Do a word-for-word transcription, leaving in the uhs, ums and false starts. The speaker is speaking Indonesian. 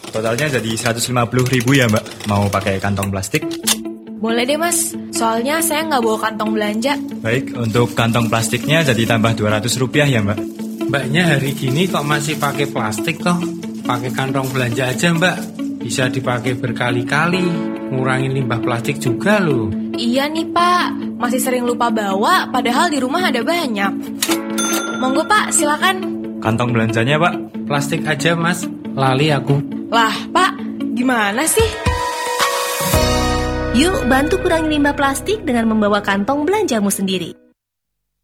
Totalnya jadi seratus lima puluh ribu ya Mbak. Mau pakai kantong plastik? Boleh deh mas, soalnya saya nggak bawa kantong belanja. Baik, untuk kantong plastiknya jadi tambah dua ratus rupiah ya Mbak. Mbaknya hari gini kok masih pakai plastik toh? Pakai kantong belanja aja Mbak. Bisa dipakai berkali-kali. Ngurangin limbah plastik juga loh. Iya nih pak, masih sering lupa bawa padahal di rumah ada banyak. Monggo pak, silakan. Kantong belanjanya Pak? Plastik aja mas, lali aku. Lah pak, gimana sih? Yuk bantu kurangi limbah plastik dengan membawa kantong belanjamu sendiri.